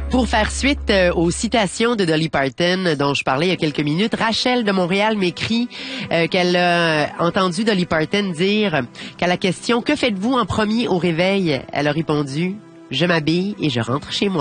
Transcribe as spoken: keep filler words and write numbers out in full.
Pour faire suite euh, aux citations de Dolly Parton dont je parlais il y a quelques minutes, Rachel de Montréal m'écrit euh, qu'elle a entendu Dolly Parton dire qu'à la question « Que faites-vous en premier au réveil ?» elle a répondu « Je m'habille et je rentre chez moi ».